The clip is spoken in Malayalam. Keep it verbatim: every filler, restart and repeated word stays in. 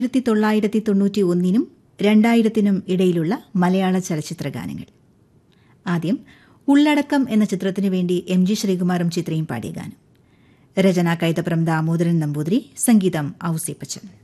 ആയിരത്തി തൊള്ളായിരത്തി തൊണ്ണൂറ്റി ഒന്നിനും രണ്ടായിരത്തിനും ഇടയിലുള്ള മലയാള ചലച്ചിത്ര ഗാനങ്ങൾ. ആദ്യം ഉള്ളടക്കം എന്ന ചിത്രത്തിനു വേണ്ടി എം ജി ശ്രീകുമാറും ചിത്രയും പാടിയ ഗാനം. രചന കൈതപ്രം ദാമോദരൻ നമ്പൂതിരി, സംഗീതം ഔസേപ്പച്ചൻ.